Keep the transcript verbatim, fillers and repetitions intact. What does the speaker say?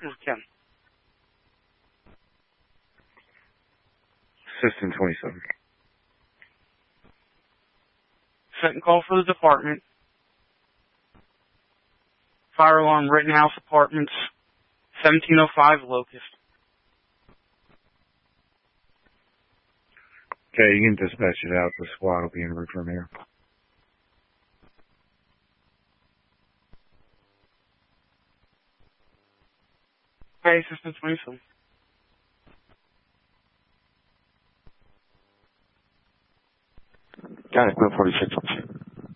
This is Ken. System twenty-seven. Second call for the department. Fire alarm, Rittenhouse Apartments, seventeen oh five Locust. Okay, you can dispatch it out. The squad will be en route from here. Okay, System twenty-seven. Got it, Bill forty-six, let's see.